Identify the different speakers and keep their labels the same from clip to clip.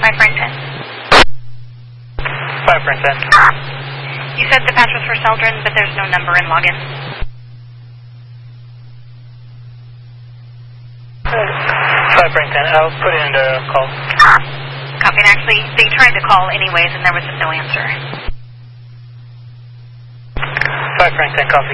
Speaker 1: Franklin.
Speaker 2: 5 Franklin.
Speaker 1: You said the patch was for Seldrin, but there's no number in login.
Speaker 2: 5 Franklin, I'll put it in the call.
Speaker 1: Copy. And actually, they tried to call anyways, and there was no answer.
Speaker 2: 5 Franklin, copy.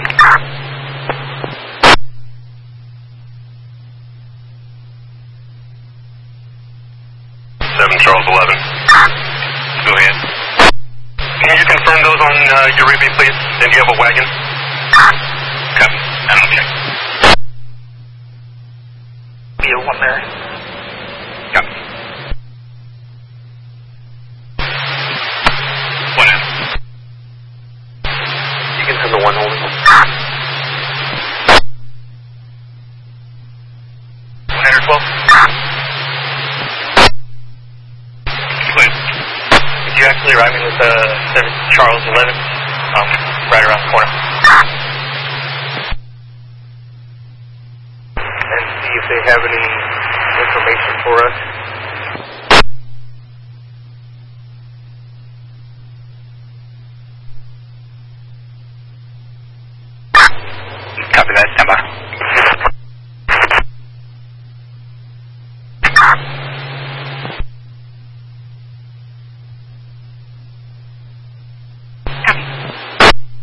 Speaker 3: 7 Charles 11. Go ahead. Can you confirm those on Uribe, please? And do you have a wagon? Copy. And I'll check.
Speaker 2: Be a 1 there.
Speaker 3: Copy. 1 in. You can send the 1 over. 112.
Speaker 2: Did you actually arrive with 7 Charles 11? Right around the corner.
Speaker 3: And see if they have any information for us. Copy that. Stand by.